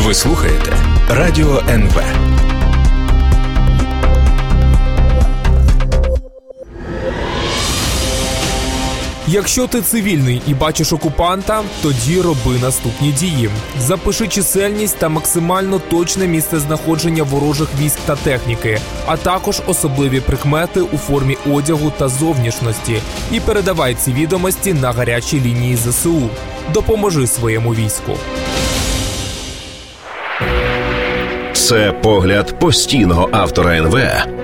Ви слухаєте Радіо НВ. Якщо ти цивільний і бачиш окупанта, тоді роби наступні дії. Запиши чисельність та максимально точне місце знаходження ворожих військ та техніки, а також особливі прикмети у формі одягу та зовнішності. І передавай ці відомості на гарячі лінії ЗСУ. Допоможи своєму війську. Це погляд постійного автора НВ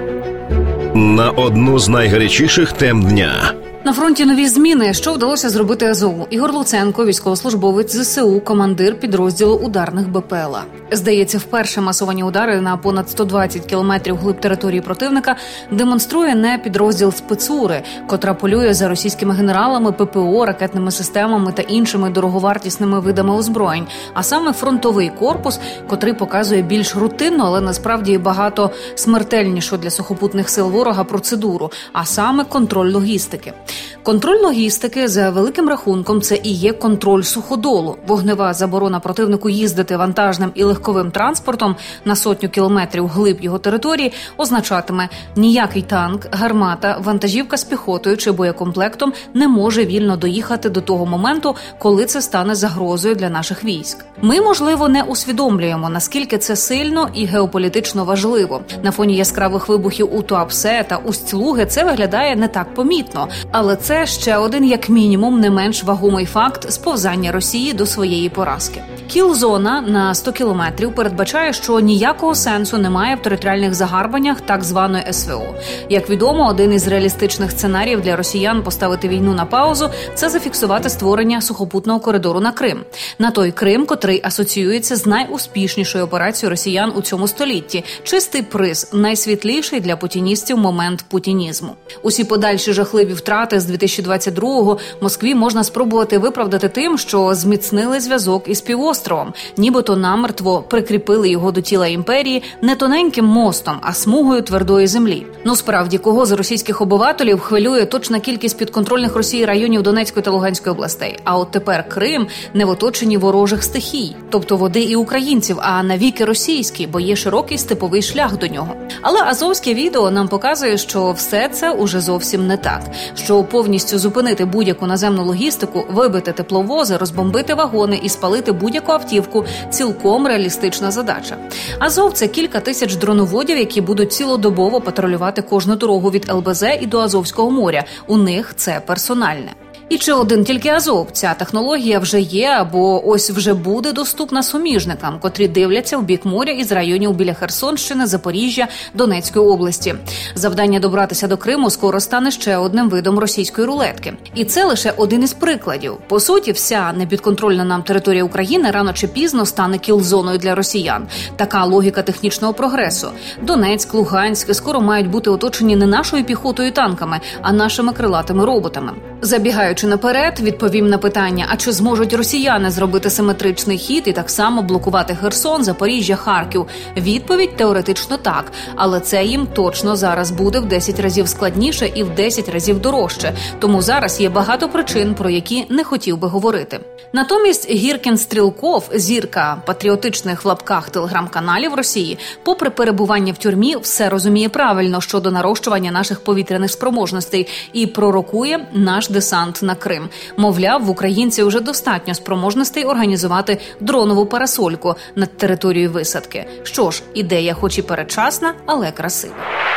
на одну з найгарячіших тем дня. На фронті нові зміни. Що вдалося зробити Азову? Ігор Луценко, військовослужбовець ЗСУ, командир підрозділу ударних БПЛА. Здається, вперше масовані удари на понад 120 кілометрів глиб території противника демонструє не підрозділ спецури, котра полює за російськими генералами, ППО, ракетними системами та іншими дороговартісними видами озброєнь, а саме фронтовий корпус, котрий показує більш рутинну, але насправді багато смертельнішу для сухопутних сил ворога процедуру, а саме контроль логістики. Контроль логістики, за великим рахунком, це і є контроль суходолу. Вогнева заборона противнику їздити вантажним і легковим транспортом на 100 кілометрів глиб його території означатиме: ніякий танк, гармата, вантажівка з піхотою чи боєкомплектом не може вільно доїхати до того моменту, коли це стане загрозою для наших військ. Ми, можливо, не усвідомлюємо, наскільки це сильно і геополітично важливо. На фоні яскравих вибухів у Туапсе та Усть-Луги це виглядає не так помітно. Але це ще один, як мінімум, не менш вагомий факт сповзання Росії до своєї поразки. Кіл-зона на 100 кілометрів передбачає, що ніякого сенсу немає в територіальних загарбаннях так званої СВО. Як відомо, один із реалістичних сценаріїв для росіян поставити війну на паузу – це зафіксувати створення сухопутного коридору на Крим. На той Крим, котрий асоціюється з найуспішнішою операцією росіян у цьому столітті. Чистий приз – найсвітліший для путіністів момент путінізму. Усі подальші жахливі втрати з 2022-го Москві можна спробувати виправдати тим, що зміцнили зв'язок із півостровом, нібито намертво прикріпили його до тіла імперії не тоненьким мостом, а смугою твердої землі. Ну справді, кого з російських обивателів хвилює точна кількість підконтрольних Росії районів Донецької та Луганської областей. А от тепер Крим не в оточенні ворожих стихій, тобто води і українців, а навіки російський, бо є широкий степовий шлях до нього. Але азовське відео нам показує, що все це уже зовсім не так. Що повністю зупинити будь-яку наземну логістику, вибити тепловози, розбомбити вагони і спалити будь-яку автівку – цілком реалістична задача. Азов – це кілька тисяч дроноводів, які будуть цілодобово патрулювати кожну дорогу від ЛБЗ і до Азовського моря. У них це персональне. І чи один тільки Азов? Ця технологія вже є або ось вже буде доступна суміжникам, котрі дивляться в бік моря із районів біля Херсонщини, Запоріжжя, Донецької області. Завдання добратися до Криму скоро стане ще одним видом російської рулетки. І це лише один із прикладів. По суті, вся непідконтрольна нам територія України рано чи пізно стане кіл-зоною для росіян. Така логіка технічного прогресу. Донецьк, Луганськ скоро мають бути оточені не нашою піхотою і танками, а нашими крилатими роботами. Забігаючи наперед, відповім на питання, а чи зможуть росіяни зробити симетричний хід і так само блокувати Херсон, Запоріжжя, Харків? Відповідь теоретично так, але це їм точно зараз буде в 10 разів складніше і в 10 разів дорожче. Тому зараз є багато причин, про які не хотів би говорити. Натомість Гіркін Стрілков, зірка патріотичних в лапках телеграм-каналів Росії, попри перебування в тюрмі, все розуміє правильно щодо нарощування наших повітряних спроможностей і пророкує наш десант на Крим. Мовляв, в українців вже достатньо спроможностей організувати дронову парасольку над територією висадки. Що ж, ідея хоч і передчасна, але красива.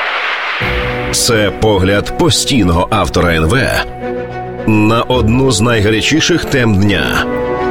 Це погляд постійного автора НВ на одну з найгарячіших тем дня.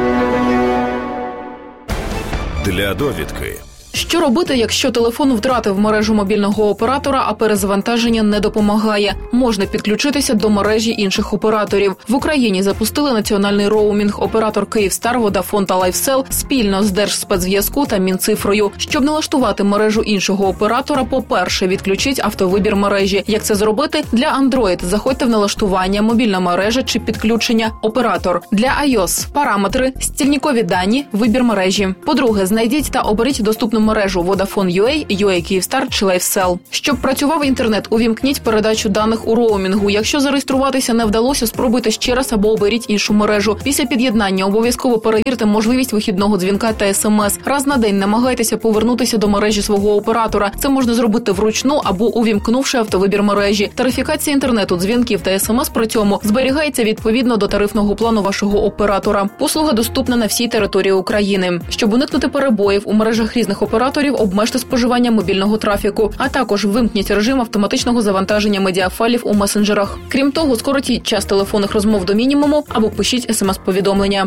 Для довідки. Що робити, якщо телефон втратив мережу мобільного оператора, а перезавантаження не допомагає? Можна підключитися до мережі інших операторів. В Україні запустили національний роумінг оператор «Київстар», «Водафон» та «Лайфсел» спільно з Держспецзв'язку та Мінцифрою. Щоб налаштувати мережу іншого оператора, по-перше, відключіть автовибір мережі. Як це зробити? Для Android заходьте в налаштування, мобільна мережа чи підключення, оператор. Для iOS – параметри, стільникові дані, вибір мережі. По-друге, знайдіть та оберіть доступну мережу мережу Vodafone.ua, UA Kyivstar чи LifeSell. Щоб працював інтернет, увімкніть передачу даних у роумінгу. Якщо зареєструватися не вдалося, спробуйте ще раз або оберіть іншу мережу. Після під'єднання обов'язково перевірте можливість вихідного дзвінка та СМС. Раз на день намагайтеся повернутися до мережі свого оператора. Це можна зробити вручну або увімкнувши автовибір мережі. Тарифікація інтернету, дзвінків та СМС при цьому зберігається відповідно до тарифного плану вашого оператора. Послуга доступна на всій території України. Щоб уникнути перебоїв у мережах різних операторів, обмежте споживання мобільного трафіку, а також вимкніть режим автоматичного завантаження медіафайлів у месенджерах. Крім того, скоротіть час телефонних розмов до мінімуму або пишіть СМС-повідомлення.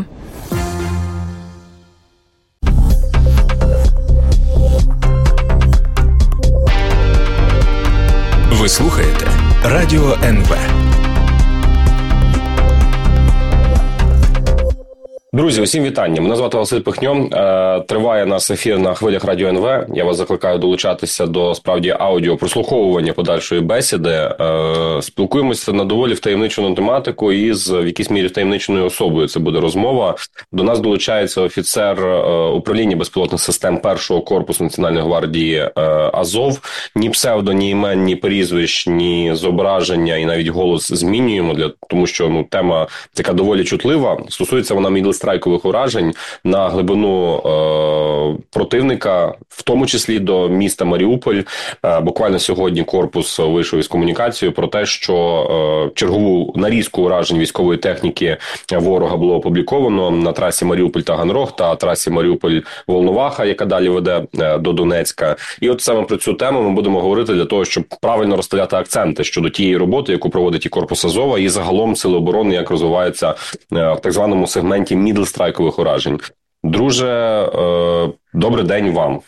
Ви слухаєте Радіо НВ. Друзі, усім вітання. Мене звати Василь Пихньо. Триває наш ефір на хвилях Радіо НВ. Я вас закликаю долучатися до справді аудіопрослуховування подальшої бесіди. Спілкуємося на доволі втаємничену тематику і в якійсь мірі втаємниченою особою це буде розмова. До нас долучається офіцер управління безпілотних систем 1-го корпусу Національної гвардії Азов. Ні псевдо, ні імен, ні прізвищ, ні зображення і навіть голос змінюємо, тому що тема така доволі чутлива. Стосується вона мідлстрайкових уражень на глибину противника, в тому числі до міста Маріуполь. Буквально сьогодні корпус вийшов із комунікацією про те, що чергову нарізку уражень військової техніки ворога було опубліковано на трасі Маріуполь-Таганрог та трасі Маріуполь-Волноваха, яка далі веде до Донецька. І от саме про цю тему ми будемо говорити для того, щоб правильно розставляти акценти щодо тієї роботи, яку проводить і корпус Азова, і загалом Сили оборони, як розвиваються в так званому сегменті мідлстрайкових уражень. Друже, добрий день вам.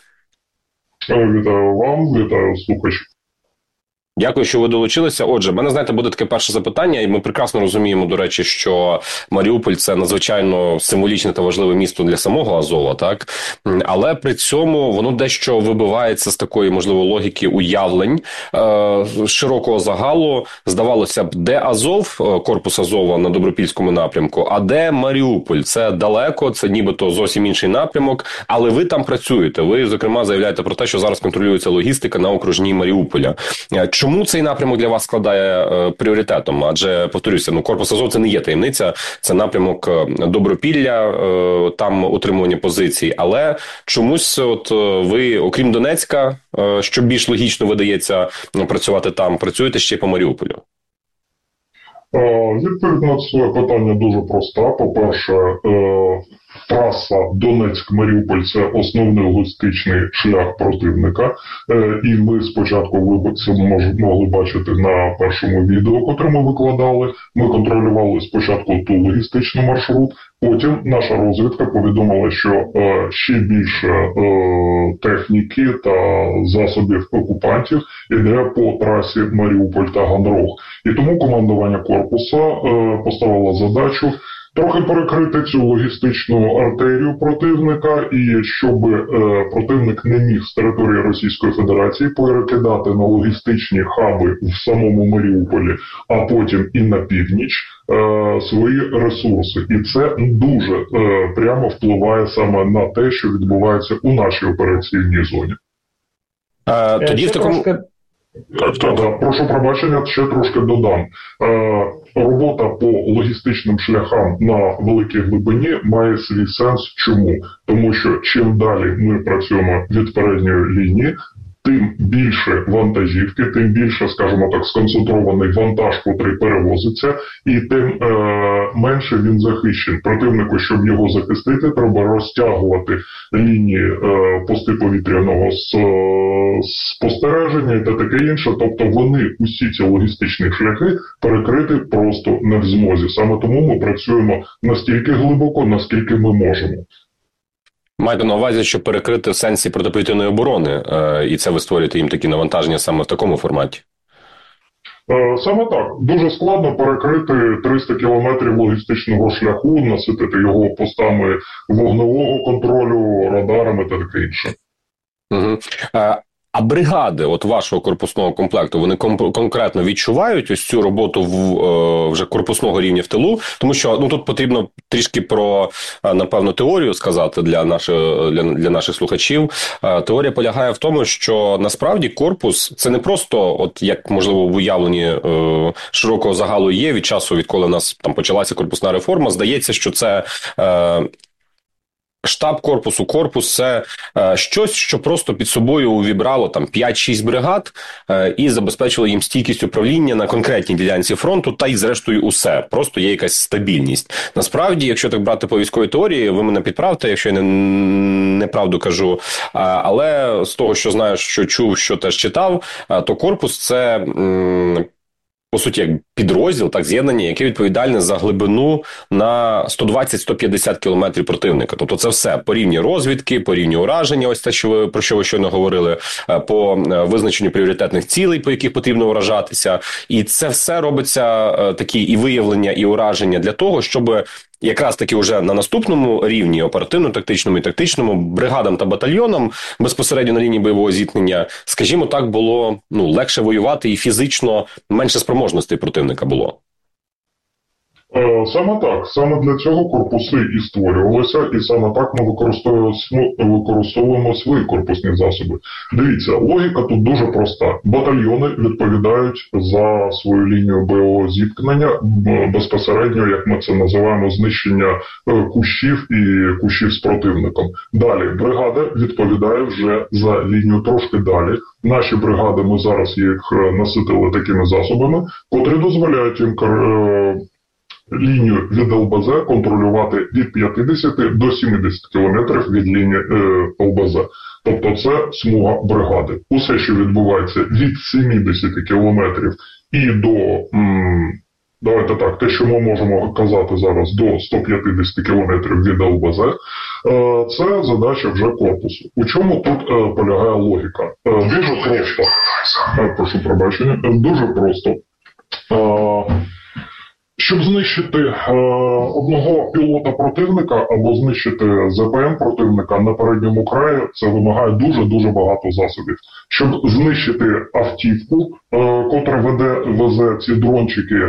Вітаю вам, вітаю слухачів. Дякую, що ви долучилися. Отже, в мене, знаєте, буде таке перше запитання, і ми прекрасно розуміємо, до речі, що Маріуполь – це надзвичайно символічне та важливе місто для самого Азова, так? Але при цьому воно дещо вибивається з такої, можливо, логіки уявлень широкого загалу. Здавалося б, де Азов, корпус Азова на Добропільському напрямку, а де Маріуполь? Це далеко, це нібито зовсім інший напрямок, але ви там працюєте. Ви, зокрема, заявляєте про те, що зараз контролюється логістика на окружній Маріуполя. Чому цей напрямок для вас складає пріоритетом? Адже, повторюся, корпус Азов – це не є таємниця, це напрямок Добропілля, там утримування позицій. Але чомусь от ви, окрім Донецька, що більш логічно видається працювати там, працюєте ще й по Маріуполю? Відповідь на це питання дуже проста. По-перше, траса Донецьк-Маріуполь – це основний логістичний шлях противника. І ми спочатку, ви це могли бачити на першому відео, котре ми викладали. Ми контролювали спочатку ту логістичний маршрут, потім наша розвідка повідомила, що ще більше техніки та засобів окупантів іде по трасі Маріуполь-Таганрог. І тому командування корпусу поставило задачу трохи перекрити цю логістичну артерію противника, і щоб противник не міг з території Російської Федерації перекидати на логістичні хаби в самому Маріуполі, а потім і на північ свої ресурси. І це дуже прямо впливає саме на те, що відбувається у нашій операційній зоні. Тоді в такому... Так. Прошу пробачення, ще трошки додам. Робота по логістичним шляхам на великій глибині має свій сенс. Чому? Тому що чим далі ми працюємо від передньої лінії, тим більше вантажівки, тим більше, скажімо так, сконцентрований вантаж, котрий перевозиться, і тим менше він захищений. Противнику, щоб його захистити, треба розтягувати лінії пости повітряного спостереження і таке інше. Тобто вони, усі ці логістичні шляхи, перекрити просто не в змозі. Саме тому ми працюємо настільки глибоко, наскільки ми можемо. Маєте на увазі, що перекрити в сенсі протиповітряної оборони, і це ви створюєте їм такі навантаження саме в такому форматі? Саме так. Дуже складно перекрити 300 кілометрів логістичного шляху, наситити його постами вогневого контролю, радарами та таке інше. Угу. А бригади от вашого корпусного комплекту, вони конкретно відчувають ось цю роботу вже корпусного рівня в тилу? Тому що тут потрібно трішки про, напевно, теорію сказати для наших слухачів. Теорія полягає в тому, що насправді корпус – це не просто, от як, можливо, в уявленні широкого загалу є від часу, відколи в нас там почалася корпусна реформа. Здається, що це штаб корпусу, корпус – це щось, що просто під собою увібрало там 5-6 бригад і забезпечило їм стійкість управління на конкретній ділянці фронту, та й зрештою усе. Просто є якась стабільність. Насправді, якщо так брати по військовій теорії, ви мене підправте, якщо я неправду кажу, але з того, що знаю, що чув, що теж читав, то корпус – це по суті, як підрозділ, так, з'єднання, яке відповідальне за глибину на 120-150 кілометрів противника. Тобто це все по рівні розвідки, по рівні ураження, ось те, про що ви щойно говорили, по визначенню пріоритетних цілей, по яких потрібно уражатися. І це все робиться, такі і виявлення, і ураження для того, щоб якраз таки вже на наступному рівні, оперативно-тактичному і тактичному, бригадам та батальйонам безпосередньо на лінії бойового зіткнення, скажімо так, було легше воювати і фізично менше спроможностей противника було. Саме так. Саме для цього корпуси і створювалися, і саме так ми використовуємо свої корпусні засоби. Дивіться, логіка тут дуже проста. Батальйони відповідають за свою лінію бойового зіткнення, безпосередньо, як ми це називаємо, знищення кущів і кущів з противником. Далі, бригада відповідає вже за лінію трошки далі. Наші бригади, ми зараз їх наситили такими засобами, котрі дозволяють їм лінію від ЛБЗ контролювати від 50 до 70 кілометрів від лінії ЛБЗ. Тобто це смуга бригади. Усе, що відбувається від 70 кілометрів і до, давайте так, те, що ми можемо казати зараз, до 150 кілометрів від ЛБЗ, це задача вже корпусу. У чому тут полягає логіка? Дуже просто. Прошу пробачення. Дуже просто. Щоб знищити одного пілота противника або знищити ЗПМ противника на передньому краї, це вимагає дуже-дуже багато засобів. Щоб знищити автівку, котра везе ці дрончики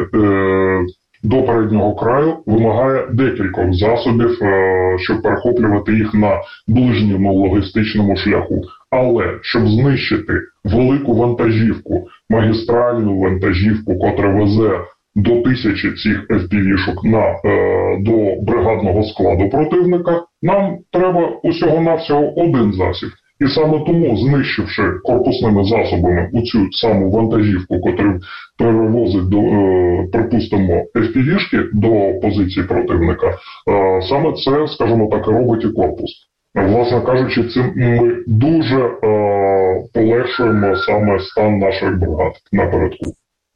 до переднього краю, вимагає декількох засобів, щоб перехоплювати їх на ближньому логістичному шляху. Але щоб знищити велику вантажівку, магістральну вантажівку, котра везе до 1000 цих FPV-шок до бригадного складу противника, нам треба усього-навсього один засіб. І саме тому, знищивши корпусними засобами оцю саму вантажівку, котру перевозить до, припустимо, FPV-шки до позиції противника, саме це, скажімо так, робить і корпус. Власне кажучи, цим ми дуже полегшуємо саме стан наших бригад напередку.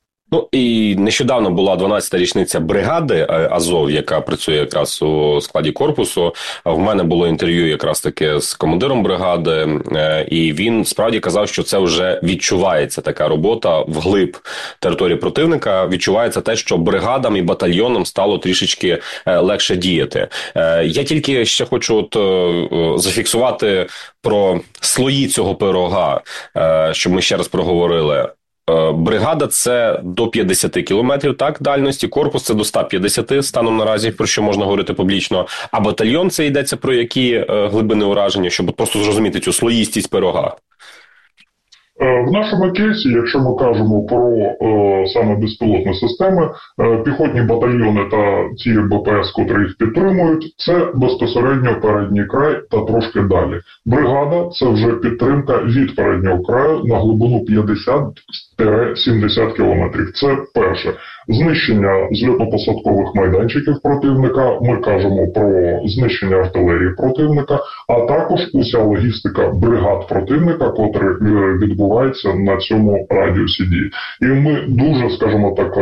І нещодавно була 12-та річниця бригади Азов, яка працює якраз у складі корпусу. В мене було інтерв'ю якраз таки з командиром бригади, і він справді казав, що це вже відчувається така робота вглиб території противника. Відчувається те, що бригадам і батальйонам стало трішечки легше діяти. Я тільки ще хочу зафіксувати про слої цього пирога, щоб ми ще раз проговорили. Бригада – це до 50 кілометрів, так, дальності, корпус – це до 150 станом наразі, про що можна говорити публічно, а батальйон – це йдеться про які глибини ураження, щоб просто зрозуміти цю слоїстість пирога. В нашому кейсі, якщо ми кажемо про саме безпілотні системи, піхотні батальйони та ці БПС, котрі їх підтримують, це безпосередньо передній край та трошки далі. Бригада – це вже підтримка від переднього краю на глибину 50-70 кілометрів. Це перше. Знищення зльотно-посадкових майданчиків противника, ми кажемо про знищення артилерії противника, а також уся логістика бригад противника, котрі відбувається на цьому радіусі дії. І ми дуже, скажімо так,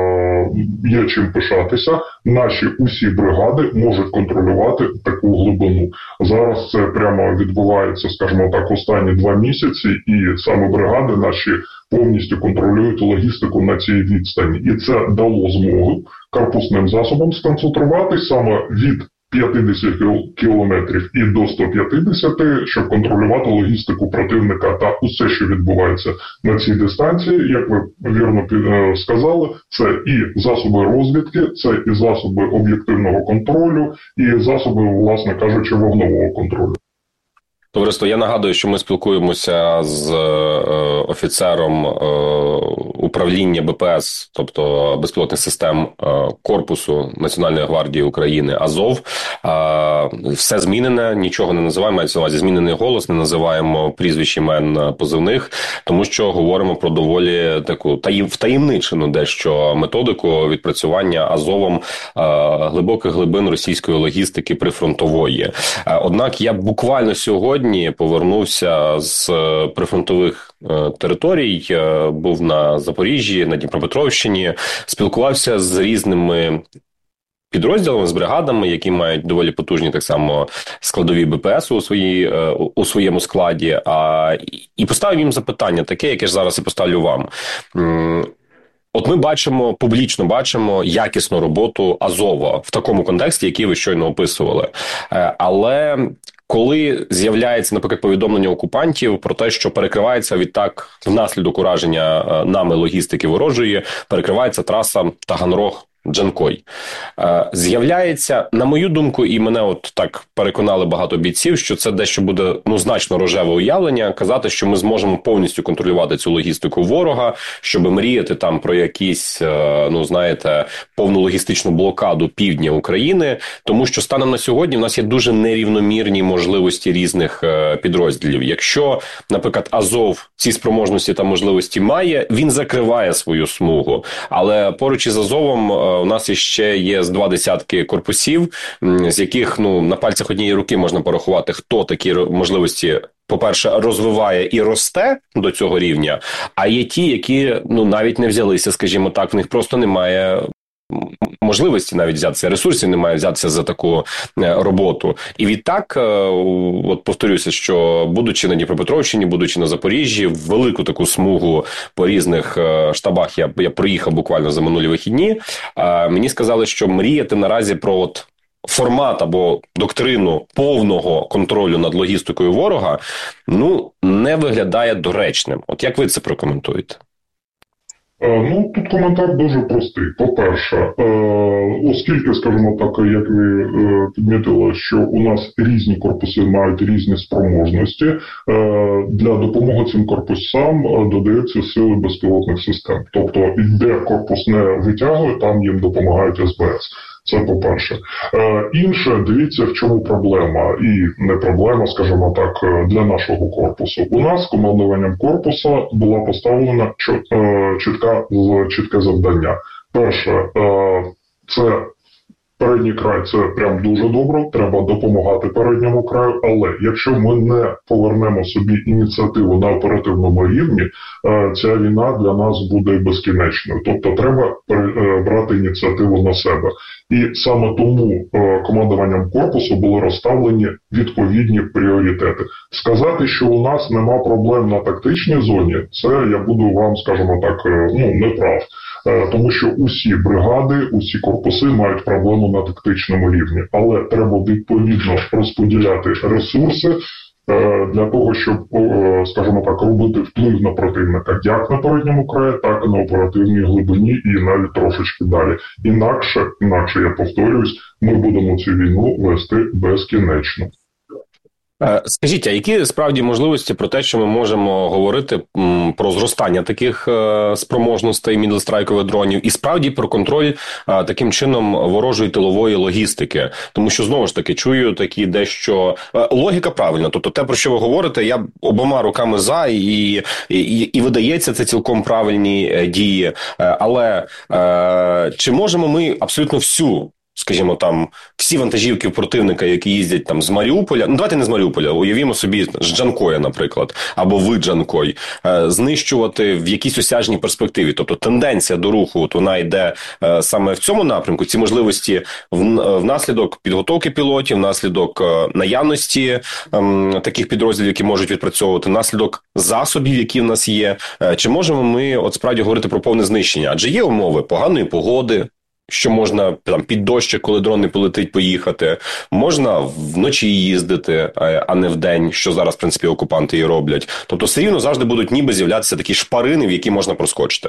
є чим пишатися. Наші усі бригади можуть контролювати таку глибину. Зараз це прямо відбувається, скажімо так, останні 2 місяці, і саме бригади наші повністю контролюють логістику на цій відстані. І це дало змогу корпусним засобам сконцентруватись саме від 50 кілометрів і до 150, щоб контролювати логістику противника та усе, що відбувається на цій дистанції. Як ви вірно сказали, це і засоби розвідки, це і засоби об'єктивного контролю, і засоби, власне кажучи, вогнового контролю. Товариство, я нагадую, що ми спілкуємося з офіцером управління БПС, тобто безпілотних систем корпусу Національної гвардії України «Азов». Все змінене, нічого не називаємо, мається на увазі змінений голос, не називаємо прізвищ, імен, позивних, тому що говоримо про доволі таку втаємничену дещо методику відпрацювання «Азовом» глибоких глибин російської логістики прифронтової. Однак я буквально сьогодні повернувся з прифронтових територій, був на Запоріжжі, на Дніпропетровщині, спілкувався з різними підрозділами, з бригадами, які мають доволі потужні так само складові БПС у своєму складі, і поставив їм запитання таке, яке ж зараз і поставлю вам. От ми публічно бачимо якісну роботу Азова в такому контексті, який ви щойно описували. Але коли з'являється, наприклад, повідомлення окупантів про те, що перекривається відтак внаслідок ураження нами логістики ворожої, перекривається траса Таганрог-Джанкой. З'являється, на мою думку, і мене от так переконали багато бійців, що це дещо буде значно рожеве уявлення, казати, що ми зможемо повністю контролювати цю логістику ворога, щоб мріяти там про якісь, повну логістичну блокаду півдня України, тому що станом на сьогодні в нас є дуже нерівномірні можливості різних підрозділів. Якщо, наприклад, Азов ці спроможності та можливості має, він закриває свою смугу, але поруч із Азовом у нас іще є з 20 корпусів, з яких на пальцях однієї руки можна порахувати, хто такі можливості, по-перше, розвиває і росте до цього рівня, а є ті, які навіть не взялися, скажімо так, в них просто немає можливості навіть взятися, ресурсів немає взятися за таку роботу. І відтак, от повторюся, що будучи на Дніпропетровщині, будучи на Запоріжжі, велику таку смугу по різних штабах я проїхав буквально за минулі вихідні, мені сказали, що мріяти наразі про формат або доктрину повного контролю над логістикою ворога, не виглядає доречним. От як ви це прокоментуєте? Тут коментар дуже простий. По-перше, оскільки, скажімо так, як ви підмітили, що у нас різні корпуси мають різні спроможності, для допомоги цим корпусам додаються сили безпілотних систем. Тобто, де корпус не витягує, там їм допомагають СБС. Це по-перше. Інше, дивіться, в чому проблема. І не проблема, скажімо так, для нашого корпусу. У нас командуванням корпусу була поставлена чітке завдання. Перше, це передній край, це прям дуже добре, треба допомагати передньому краю, але якщо ми не повернемо собі ініціативу на оперативному рівні, ця війна для нас буде безкінечною. Тобто треба брати ініціативу на себе. І саме тому командуванням корпусу були розставлені відповідні пріоритети. Сказати, що у нас нема проблем на тактичній зоні, це я буду вам, скажімо так, не прав. Тому що усі бригади, усі корпуси мають проблему на тактичному рівні. Але треба відповідно розподіляти ресурси для того, щоб, скажімо так, робити вплив на противника як на передньому краї, так і на оперативній глибині і навіть трошечки далі. Інакше, я повторююсь, ми будемо цю війну вести безкінечно. Скажіть, а які справді можливості про те, що ми можемо говорити про зростання таких спроможностей мідлстрайкових дронів і справді про контроль таким чином ворожої тилової логістики? Тому що, знову ж таки, чую такі дещо... Логіка правильна, тобто те, про що ви говорите, я обома руками за, і видається, це цілком правильні дії. Але чи можемо ми абсолютно скажімо, там, всі вантажівки противника, які їздять там з Маріуполя, давайте не з Маріуполя, уявімо собі з Джанкоя, наприклад, або в Джанкой, знищувати в якійсь осяжній перспективі. Тобто тенденція до руху, от вона йде саме в цьому напрямку, ці можливості внаслідок підготовки пілотів, внаслідок наявності таких підрозділів, які можуть відпрацьовувати, внаслідок засобів, які в нас є. Чи можемо ми от справді говорити про повне знищення? Адже є умови поганої погоди, що можна там під дощ, коли дрон не полетить, поїхати. Можна вночі їздити, а не вдень, що зараз, в принципі, окупанти і роблять. Тобто все рівно завжди будуть ніби з'являтися такі шпарини, в які можна проскочити.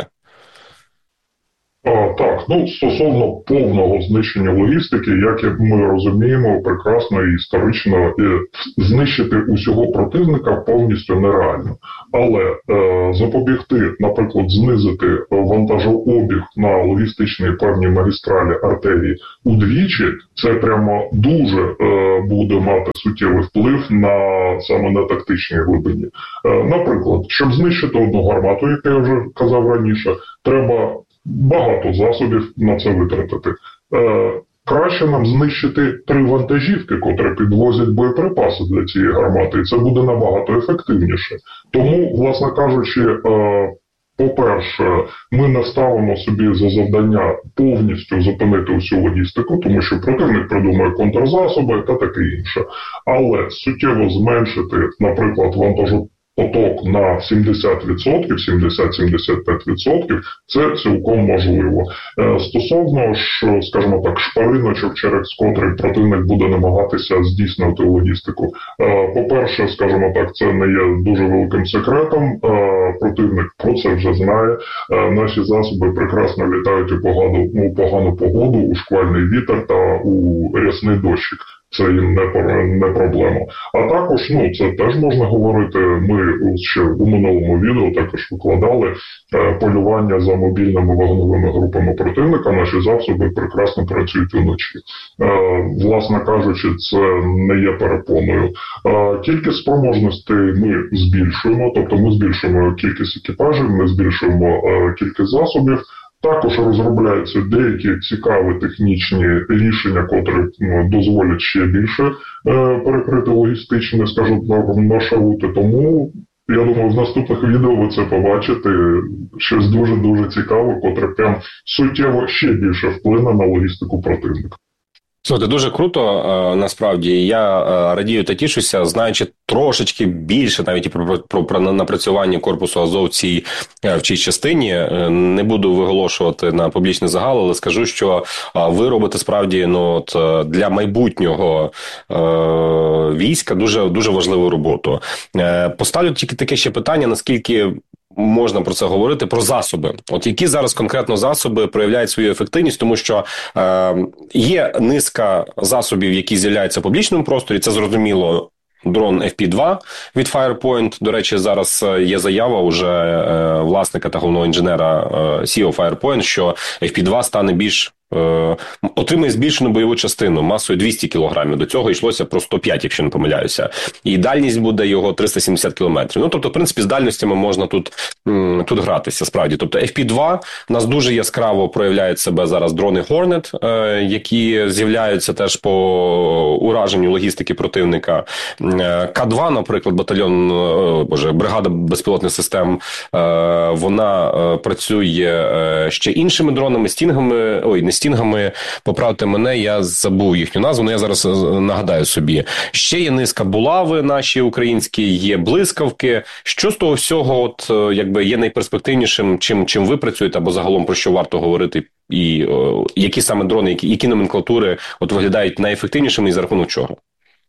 Так, стосовно повного знищення логістики, як ми розуміємо прекрасно і історично, знищити усього противника повністю нереально. Але запобігти, наприклад, знизити вантажообіг на логістичні певні магістралі артерії удвічі, це прямо дуже буде мати суттєвий вплив саме на тактичній глибині. Наприклад, щоб знищити одну гармату, як я вже казав раніше, треба багато засобів на це витратити. Краще нам знищити 3 вантажівки, котрі підвозять боєприпаси для цієї гармати, і це буде набагато ефективніше. Тому, власне кажучи, по-перше, ми не ставимо собі за завдання повністю зупинити усю логістику, тому що противник придумує контрзасоби та таке інше. Але суттєво зменшити, наприклад, вантажопоток на 70%, 70-75%, це цілком можливо. Стосовно ж, скажімо так, шпариночок, через котрий противник буде намагатися здійснювати логістику. По-перше, скажімо так, це не є дуже великим секретом. Противник про це вже знає. Наші засоби прекрасно літають у погану погоду, у шквальний вітер та у рясний дощик. Це їм не проблема. А також, це теж можна говорити, ми ще у минулому відео також викладали полювання за мобільними вогневими групами противника. Наші засоби прекрасно працюють уночі. Власне кажучи, це не є перепоною. Кількість спроможностей ми збільшуємо, тобто ми збільшуємо кількість екіпажів, ми збільшуємо кількість засобів. Також розробляються деякі цікаві технічні рішення, котрі дозволять ще більше перекрити логістичні, маршрути. Тому, я думаю, в наступних відео ви це побачите. Щось дуже-дуже цікаве, котре прям суттєво ще більше вплине на логістику противника. Слухайте, дуже круто, насправді. Я радію та тішуся, знаючи трошечки більше навіть і про напрацювання корпусу Азов в цій частині. Не буду виголошувати на публічний загал, але скажу, що ви робите справді для майбутнього війська дуже, дуже важливу роботу. Поставлю тільки таке ще питання, наскільки можна про це говорити, про засоби. От які зараз конкретно засоби проявляють свою ефективність, тому що є низка засобів, які з'являються в публічному просторі, це зрозуміло. Дрон FP2 від Firepoint. До речі, зараз є заява уже власника та головного інженера CEO Firepoint, що FP2 стане отримає збільшену бойову частину масою 200 кг. До цього йшлося про 105, якщо не помиляюся. І дальність буде його 370 км. Тобто, в принципі, з дальностями можна тут гратися, справді. Тобто, FP2 у нас дуже яскраво проявляють себе зараз дрони Hornet, які з'являються теж по ураженню логістики противника. К2, наприклад, бригада безпілотних систем, вона працює ще іншими дронами, стінгами, поправте мене, я забув їхню назву, я зараз нагадаю собі. Ще є низка булави наші українські, є блискавки. Що з того всього є найперспективнішим, чим ви працюєте, або загалом про що варто говорити, і які саме дрони, які номенклатури виглядають найефективнішими і за рахунок чого?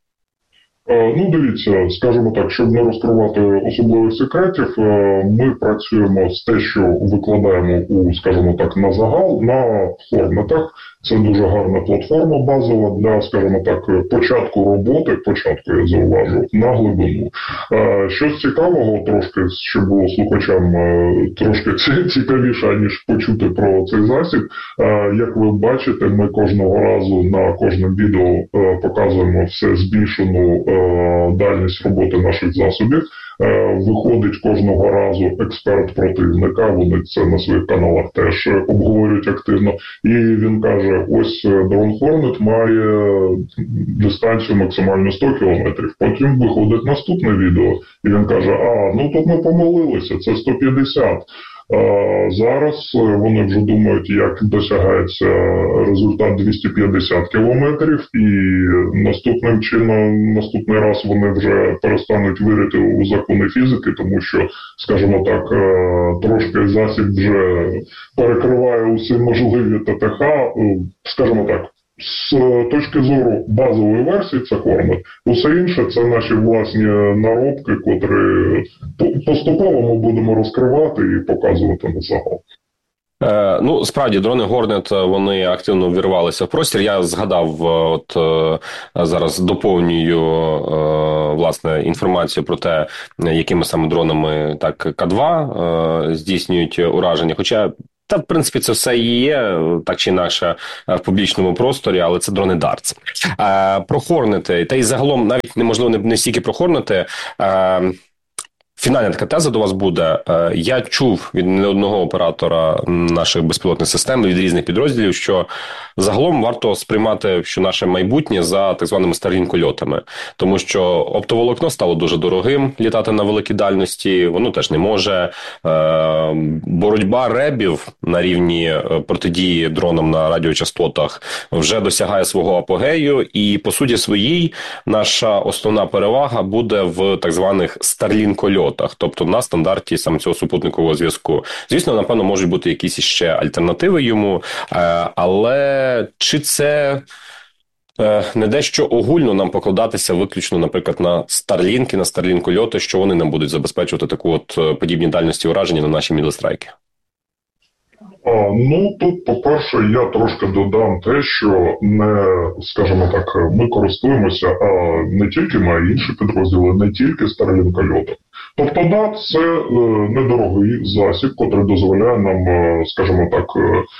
Дивіться, скажімо так, щоб не розкривати особливих секретів, ми працюємо з те, що викладаємо скажімо так, на загал, на форматах. Це дуже гарна платформа базова для, скажімо так, початку роботи, я зауважу, на глибину. Щось цікавого трошки, щоб було слухачам трошки цікавіше, ніж почути про цей засіб. Як ви бачите, ми кожного разу на кожному відео показуємо все збільшену дальність роботи наших засобів. Виходить кожного разу експерт противника, вони це на своїх каналах теж обговорюють активно, і він каже, ось дрон Hornet має дистанцію максимально 100 км. Потім виходить наступне відео, і він каже, тут ми помилилися, це 150. Зараз вони вже думають, як досягається результат 250 кілометрів, і наступний раз вони вже перестануть вірити у закони фізики, тому що, скажімо так, трошки засіб вже перекриває усі можливі ТТХ, скажімо так. З точки зору базової версії це Hornet. Усе інше це наші власні наробки, котрі поступово ми будемо розкривати і показувати на загал. Справді, дрони Hornet, вони активно ввірвалися в простір. Я згадав, зараз доповнюю, власне, інформацію про те, якими саме дронами К-2 здійснюють ураження. Хоча, в принципі, це все і є, так чи інакше, в публічному просторі, але це дрони Darts. Про Hornet, та й загалом, навіть, неможливо, не стільки про Hornet, фінальна така теза до вас буде. Я чув від не одного оператора наших безпілотних систем, від різних підрозділів, що загалом варто сприймати, що наше майбутнє за так званими Starlink-льотами. Тому що оптоволокно стало дуже дорогим літати на великій дальності, воно теж не може. Боротьба ребів на рівні протидії дронам на радіочастотах вже досягає свого апогею, і по суті своїй наша основна перевага буде в так званих Starlink-льотах. Тобто на стандарті саме цього супутникового зв'язку. Звісно, напевно, можуть бути якісь ще альтернативи йому, але чи це не дещо огульно нам покладатися виключно, наприклад, на Starlink, на Starlink-льоти, що вони нам будуть забезпечувати таку подібні дальності ураження на наші мідлстрайки? Тут, по-перше, я трошки додам те, що скажімо так, ми користуємося, не тільки ми, а й інші підрозділи, не тільки Starlink-льотом. Тобто, це недорогий засіб, який дозволяє нам, скажімо так,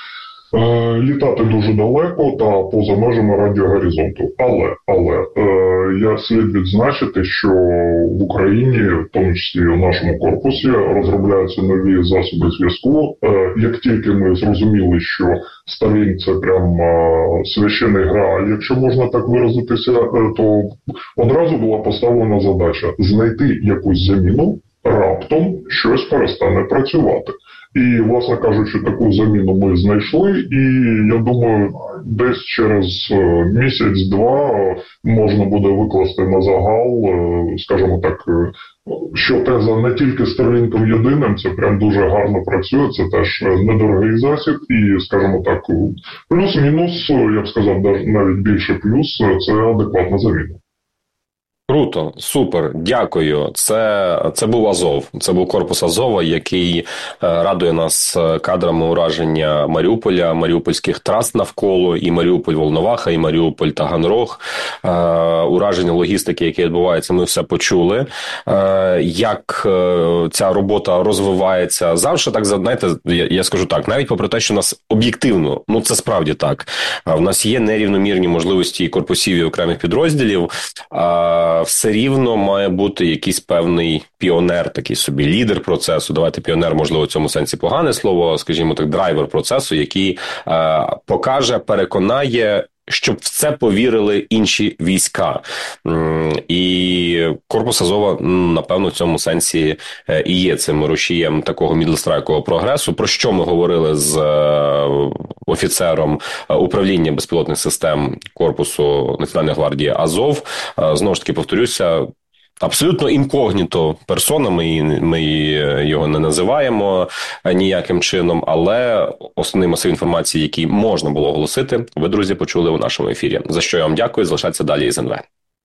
літати дуже далеко та поза межами радіогоризонту. Але я слід відзначити, що в Україні, в тому числі у нашому корпусі, розробляються нові засоби зв'язку. Як тільки ми зрозуміли, що Starlink – це прям священний грааль, якщо можна так виразитися, то одразу була поставлена задача знайти якусь заміну, раптом щось перестане працювати. І, власне кажучи, таку заміну ми знайшли, і, я думаю, десь через місяць-два можна буде викласти на загал, скажімо так, що теза не тільки Starlink'ом єдиним, це прям дуже гарно працює, це теж недорогий засіб, і, скажімо так, плюс-мінус, я б сказав, навіть більше плюс, це адекватна заміна. Круто, супер, дякую. Це був Азов, це був корпус Азова, який радує нас кадрами ураження Маріуполя, маріупольських трас навколо, і Маріуполь-Волноваха, і Маріуполь-Таганрог. Ураження логістики, яке відбувається, ми все почули. Як ця робота розвивається завжди, так, знаєте, я скажу так, навіть попри те, що нас об'єктивно, це справді так, в нас є нерівномірні можливості корпусів і окремих підрозділів, все рівно має бути якийсь певний піонер, такий собі лідер процесу. Давайте піонер, можливо, в цьому сенсі погане слово, скажімо так, драйвер процесу, який покаже, переконає, щоб в це повірили інші війська. І корпус Азова, напевно, в цьому сенсі і є цим рушієм такого мідлстрайкового прогресу. Про що ми говорили з офіцером управління безпілотних систем корпусу Національної гвардії Азов. Знову ж таки, повторюся, абсолютно інкогніто персона, ми його не називаємо ніяким чином, але основний масив інформації, який можна було оголосити, ви, друзі, почули у нашому ефірі. За що я вам дякую, залишайтеся далі із НВ.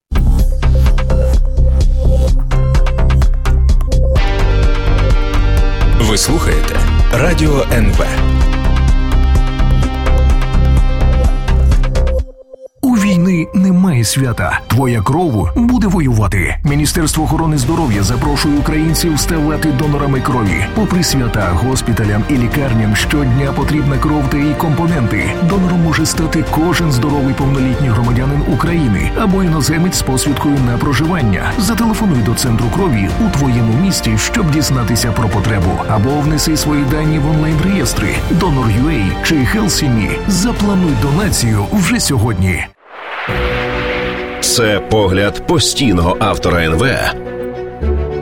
Ви слухаєте Радіо НВ. У війни немає свята. Твоя кров буде воювати. Міністерство охорони здоров'я запрошує українців ставати донорами крові. Попри свята, госпіталям і лікарням щодня потрібна кров та її компоненти. Донором може стати кожен здоровий повнолітній громадянин України або іноземець з посвідкою на проживання. Зателефонуй до центру крові у твоєму місті, щоб дізнатися про потребу. Або внеси свої дані в онлайн-реєстри Donor.ua чи HealthSimi. Заплануй донацію вже сьогодні. Це погляд постійного автора НВ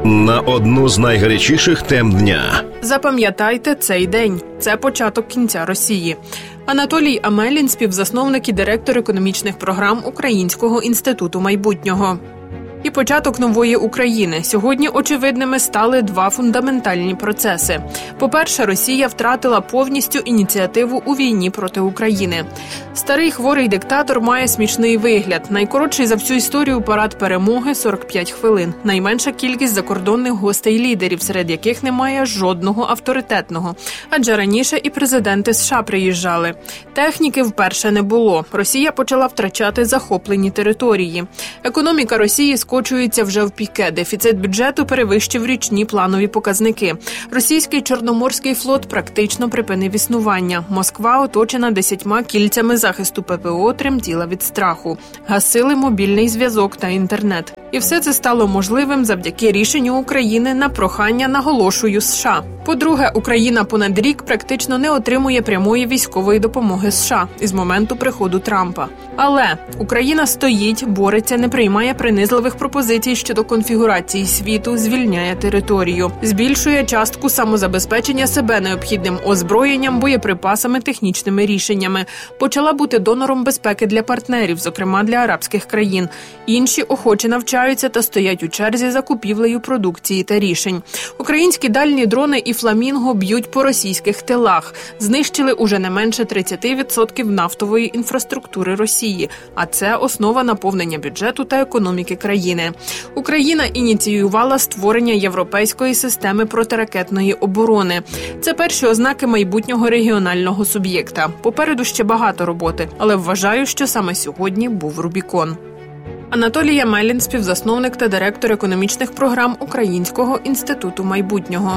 на одну з найгарячіших тем дня. Запам'ятайте цей день. Це початок кінця Росії. Анатолій Амелін – співзасновник і директор економічних програм Українського інституту майбутнього. І початок нової України. Сьогодні очевидними стали два фундаментальні процеси. По-перше, Росія втратила повністю ініціативу у війні проти України. Старий хворий диктатор має смішний вигляд. Найкоротший за всю історію парад перемоги – 45 хвилин. Найменша кількість закордонних гостей-лідерів, серед яких немає жодного авторитетного. Адже раніше і президенти США приїжджали. Техніки вперше не було. Росія почала втрачати захоплені території. Економіка Росії скочується вже в піке. Дефіцит бюджету перевищив річні планові показники. Російський Чорноморський флот практично припинив існування. Москва, оточена 10 кільцями захисту ППО, тремтіла від страху. Гасили мобільний зв'язок та інтернет. І все це стало можливим завдяки рішенню України на прохання, наголошую, США. По-друге, Україна понад рік практично не отримує прямої військової допомоги США із моменту приходу Трампа. Але Україна стоїть, бореться, не приймає принизливих пропозицій щодо конфігурації світу, звільняє територію, збільшує частку самозабезпечення себе необхідним озброєнням, боєприпасами, технічними рішеннями. Почала бути донором безпеки для партнерів, зокрема для арабських країн. Інші охоче навчаються та стоять у черзі за купівлею продукції та рішень. Українські дальні дрони і «Фламінго» б'ють по російських тилах. Знищили уже не менше 30% нафтової інфраструктури Росії. А це основа наповнення бюджету та економіки країни. Україна ініціювала створення європейської системи протиракетної оборони. Це перші ознаки майбутнього регіонального суб'єкта. Попереду ще багато роботи, але вважаю, що саме сьогодні був Рубікон. Анатолій Амелін – співзасновник та директор економічних програм Українського інституту майбутнього.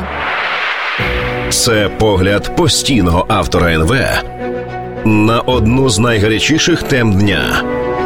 Це погляд постійного автора НВ на одну з найгарячіших тем дня.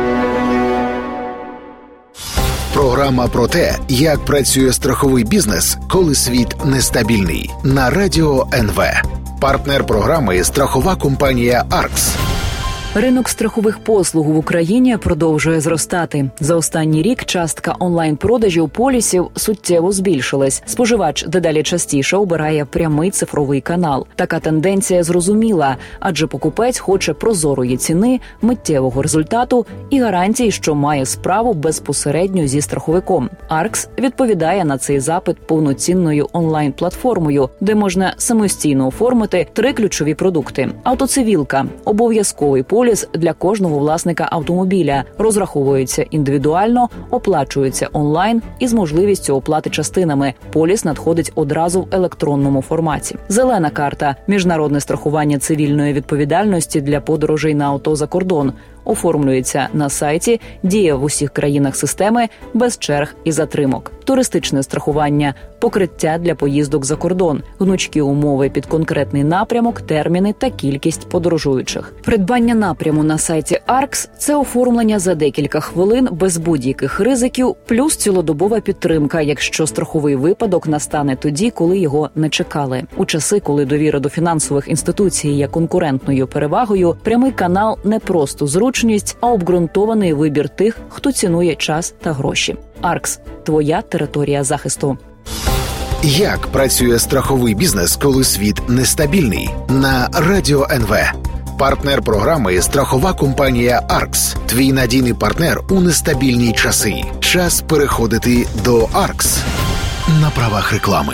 Програма про те, як працює страховий бізнес, коли світ нестабільний. На Радіо НВ. Партнер програми – страхова компанія «Аркс». Ринок страхових послуг в Україні продовжує зростати. За останній рік частка онлайн-продажів полісів суттєво збільшилась. Споживач дедалі частіше обирає прямий цифровий канал. Така тенденція зрозуміла, адже покупець хоче прозорої ціни, миттєвого результату і гарантії, що має справу безпосередньо зі страховиком. «Аркс» відповідає на цей запит повноцінною онлайн-платформою, де можна самостійно оформити 3 ключові продукти. Автоцивілка – обов'язковий поліс для кожного власника автомобіля, розраховується індивідуально, оплачується онлайн із можливістю оплати частинами. Поліс надходить одразу в електронному форматі. Зелена карта – міжнародне страхування цивільної відповідальності для подорожей на авто за кордон. Оформлюється на сайті, діє в усіх країнах системи, без черг і затримок. Туристичне страхування – покриття для поїздок за кордон, гнучкі умови під конкретний напрямок, терміни та кількість подорожуючих. Придбання напряму на сайті «Аркс» – це оформлення за декілька хвилин без будь-яких ризиків, плюс цілодобова підтримка, якщо страховий випадок настане тоді, коли його не чекали. У часи, коли довіра до фінансових інституцій є конкурентною перевагою, прямий канал не просто зручність, а обґрунтований вибір тих, хто цінує час та гроші. «Аркс» – твоя територія захисту. Як працює страховий бізнес, коли світ нестабільний? На Радіо НВ. Партнер програми – страхова компанія «Аркс». Твій надійний партнер у нестабільні часи. Час переходити до «Аркс». На правах реклами.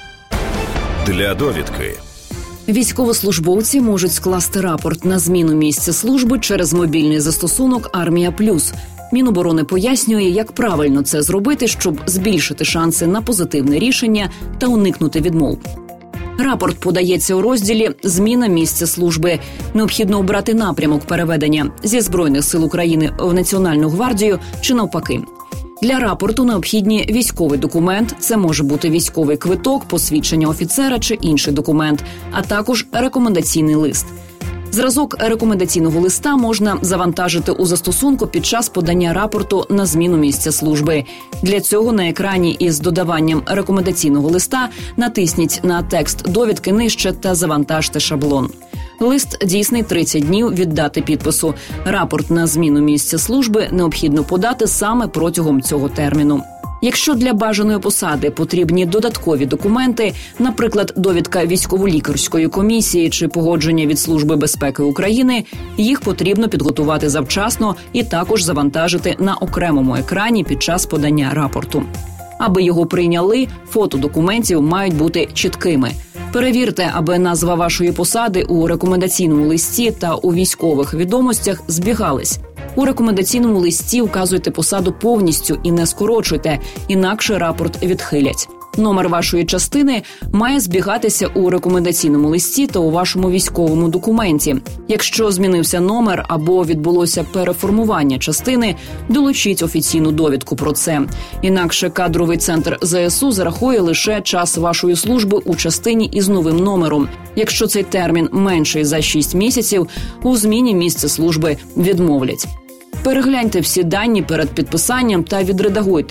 Для довідки. Військовослужбовці можуть скласти рапорт на зміну місця служби через мобільний застосунок «Армія Плюс». Міноборони пояснює, як правильно це зробити, щоб збільшити шанси на позитивне рішення та уникнути відмов. Рапорт подається у розділі «Зміна місця служби». Необхідно обрати напрямок переведення зі Збройних сил України в Національну гвардію чи навпаки. Для рапорту необхідні військовий документ, це може бути військовий квиток, посвідчення офіцера чи інший документ, а також рекомендаційний лист. Зразок рекомендаційного листа можна завантажити у застосунку під час подання рапорту на зміну місця служби. Для цього на екрані із додаванням рекомендаційного листа натисніть на текст довідки нижче та завантажте шаблон. Лист дійсний 30 днів від дати підпису. Рапорт на зміну місця служби необхідно подати саме протягом цього терміну. Якщо для бажаної посади потрібні додаткові документи, наприклад, довідка військово-лікарської комісії чи погодження від Служби безпеки України, їх потрібно підготувати завчасно і також завантажити на окремому екрані під час подання рапорту. Аби його прийняли, фото документів мають бути чіткими. Перевірте, аби назва вашої посади у рекомендаційному листі та у військових відомостях збігались. У рекомендаційному листі вказуйте посаду повністю і не скорочуйте, інакше рапорт відхилять. Номер вашої частини має збігатися у рекомендаційному листі та у вашому військовому документі. Якщо змінився номер або відбулося переформування частини, долучіть офіційну довідку про це. Інакше кадровий центр ЗСУ зарахує лише час вашої служби у частині із новим номером. Якщо цей термін менший за 6 місяців, у зміні місця служби відмовлять. Перегляньте всі дані перед підписанням та відредагуйте